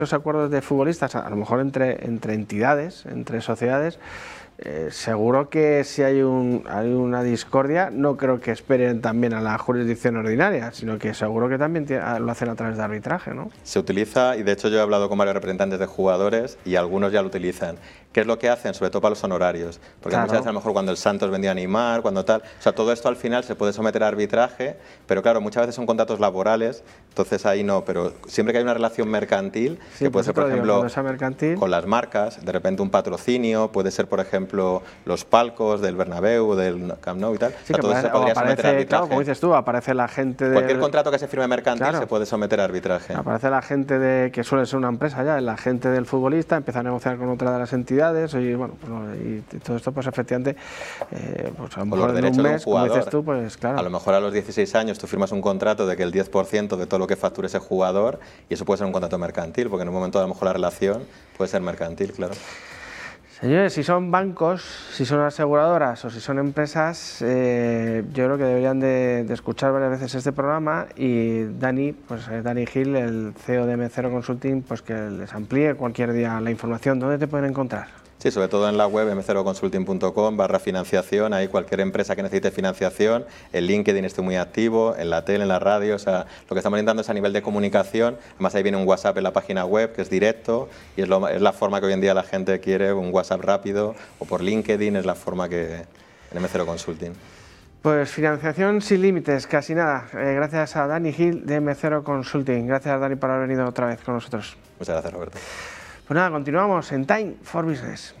los acuerdos de futbolistas, a lo mejor entre entidades, entre sociedades, seguro que si hay una discordia, no creo que esperen también a la jurisdicción ordinaria, sino que seguro que también lo hacen a través de arbitraje, ¿no? Se utiliza, y de hecho yo he hablado con varios representantes de jugadores y algunos ya lo utilizan. ¿Qué es lo que hacen? Sobre todo para los honorarios. Porque muchas veces a lo mejor cuando el Santos vendía a Neymar, cuando tal... O sea, todo esto al final se puede someter a arbitraje, pero claro, muchas veces son contratos laborales, entonces ahí no, pero siempre que hay una relación mercantil, sí, que puede ser, por ejemplo, mercantil, con las marcas, de repente un patrocinio, puede ser, por ejemplo, los palcos del Bernabéu, del Camp Nou y tal. Sí, o sea, todo eso se podría someter a arbitraje. Claro, como dices tú, aparece la gente de... Cualquier contrato que se firme mercantil se puede someter a arbitraje. Aparece la gente que suele ser una empresa ya, la gente del futbolista, empieza a negociar con otra de las entidades y bueno, pues, y todo esto pues efectivamente, pues a lo mejor en un mes, como dices tú, pues claro. A lo mejor a los 16 años tú firmas un contrato de que el 10% de todo lo que facture ese jugador, y eso puede ser un contrato mercantil, porque en un momento a lo mejor la relación puede ser mercantil, claro. Señores, si son bancos, si son aseguradoras o si son empresas, yo creo que deberían de escuchar varias veces este programa, y Dani, pues Dani Gil, el CEO de M0 Consulting, pues que les amplíe cualquier día la información. ¿Dónde te pueden encontrar? Sí, sobre todo en la web m0consulting.com/financiación, ahí cualquier empresa que necesite financiación, en LinkedIn estoy muy activo, en la tele, en la radio, o sea, lo que estamos intentando es a nivel de comunicación, además ahí viene un WhatsApp en la página web que es directo y es la forma que hoy en día la gente quiere, un WhatsApp rápido, o por LinkedIn es la forma que en M0 Consulting. Pues financiación sin límites, casi nada. Gracias a Dani Gil de M0 Consulting. Gracias, Dani, por haber venido otra vez con nosotros. Muchas gracias, Roberto. Pues nada, continuamos en Time for Business.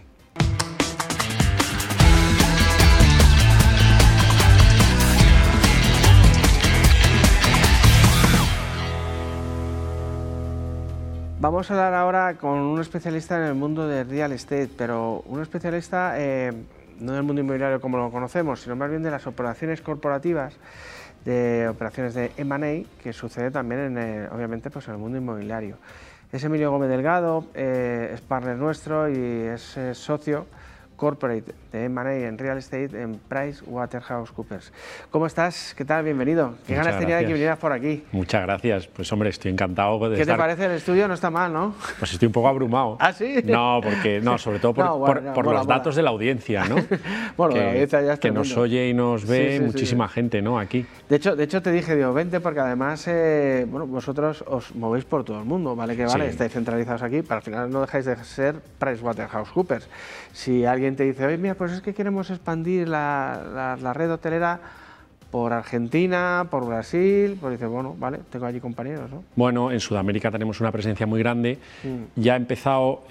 Vamos a hablar ahora con un especialista en el mundo de real estate, pero un especialista no del mundo inmobiliario como lo conocemos, sino más bien de las operaciones corporativas, de operaciones de M&A, que sucede también obviamente pues en el mundo inmobiliario. Es Emilio Gómez Delgado, es partner nuestro y es socio corporate de M&A en real estate en PricewaterhouseCoopers. ¿Cómo estás? ¿Qué tal? Bienvenido. ¿Qué ganas tenía de que vinieras por aquí? Muchas gracias. Pues hombre, estoy encantado de ¿Qué estar... te parece? El estudio no está mal, ¿no? Pues estoy un poco abrumado. ¿Ah, sí? No, sobre todo por los datos de la audiencia, ¿no? Bueno, la audiencia ya está que nos oye y nos ve muchísima gente, ¿no? Aquí. De hecho te dije, digo, vente, porque además, bueno, vosotros os movéis por todo el mundo, ¿vale? Que vale, estáis centralizados aquí, pero al final no dejáis de ser PricewaterhouseCoopers. Si alguien te dice, oye, mira, pues es que queremos expandir la red hotelera por Argentina, por Brasil, pues dices, bueno, vale, tengo allí compañeros, ¿no? Bueno, en Sudamérica tenemos una presencia muy grande. Ya he empezado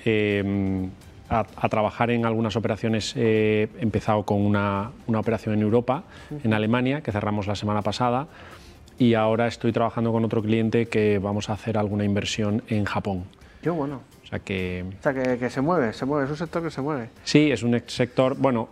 a trabajar en algunas operaciones. He empezado con una operación en Europa, en Alemania, que cerramos la semana pasada, y ahora estoy trabajando con otro cliente que vamos a hacer alguna inversión en Japón. Qué bueno. O sea que se mueve, es un sector que se mueve. Sí, es un sector, bueno,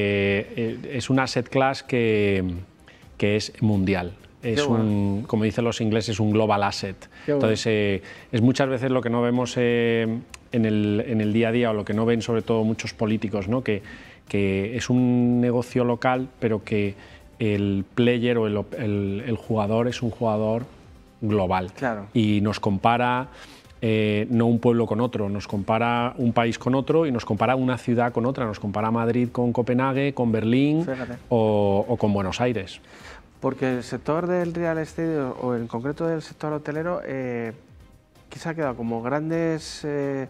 es un asset class que es mundial. Es como dicen los ingleses, un global asset. Entonces, es muchas veces lo que no vemos en el día a día, o lo que no ven sobre todo muchos políticos, ¿no? Que es un negocio local, pero que el player o el jugador es un jugador global. Claro. Y nos compara... no un pueblo con otro, nos compara un país con otro y nos compara una ciudad con otra, nos compara Madrid con Copenhague, con Berlín o con Buenos Aires. Porque el sector del real estate, o en concreto del sector hotelero, quizá ha quedado como grandes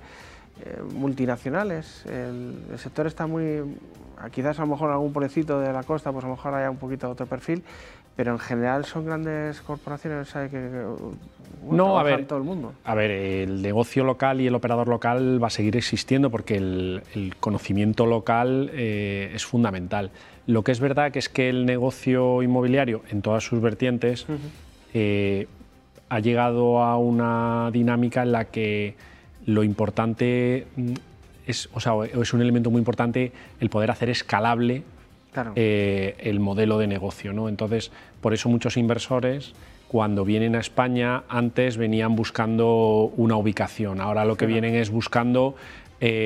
multinacionales. El sector está muy... Quizás a lo mejor algún pueblecito de la costa, pues a lo mejor haya un poquito otro perfil, pero en general son grandes corporaciones, ¿sabes? No, trabajan todo el mundo. A ver, el negocio local y el operador local va a seguir existiendo porque el conocimiento local es fundamental. Lo que es verdad que es que el negocio inmobiliario, en todas sus vertientes, ha llegado a una dinámica en la que lo importante es un elemento muy importante el poder hacer escalable el modelo de negocio, ¿no? Entonces, por eso muchos inversores, cuando vienen a España, antes venían buscando una ubicación. Ahora lo que vienen es buscando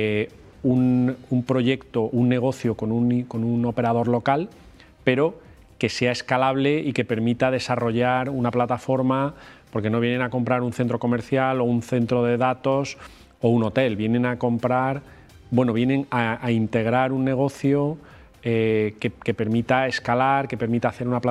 un proyecto, un negocio con un operador local, pero que sea escalable y que permita desarrollar una plataforma, porque no vienen a comprar un centro comercial o un centro de datos o un hotel, vienen a comprar, bueno, vienen a integrar un negocio que permita escalar, que permita hacer una plataforma